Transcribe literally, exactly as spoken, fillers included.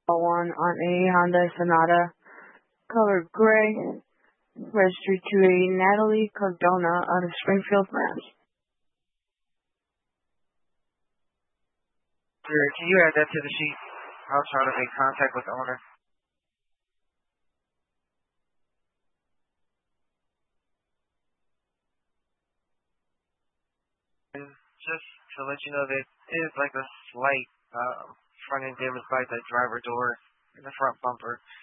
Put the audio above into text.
one on a Honda Sonata, color gray, registered to a Natalie Cardona out of Springfield, Mass. Sure, can you add that to the sheet? I'll try to make contact with the owner. And just to let you know, that is like a slight uh, front end damage by the driver door and the front bumper.